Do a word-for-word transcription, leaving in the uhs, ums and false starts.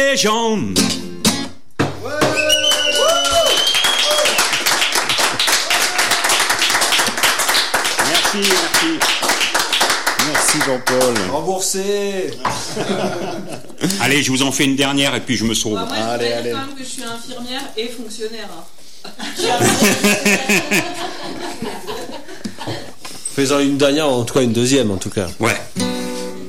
Légende. Merci, merci. Merci Jean-Paul. Remboursé. Allez, je vous en fais une dernière et puis je me sauve. Bah, moi, je Allez, voudrais allez. dire quand même que je suis infirmière et fonctionnaire. Fais-en une dernière, en tout cas une deuxième en tout cas. Ouais.